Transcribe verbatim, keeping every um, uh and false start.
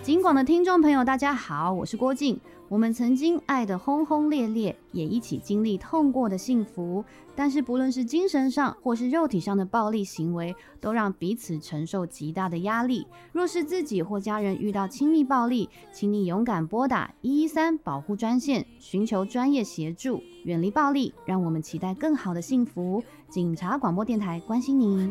警广的听众朋友大家好，我是郭静。我们曾经爱得轰轰烈烈，也一起经历痛过的幸福，但是不论是精神上或是肉体上的暴力行为，都让彼此承受极大的压力。若是自己或家人遇到亲密暴力，请你勇敢拨打一一三保护专线，寻求专业协助，远离暴力，让我们期待更好的幸福。警察广播电台关心您。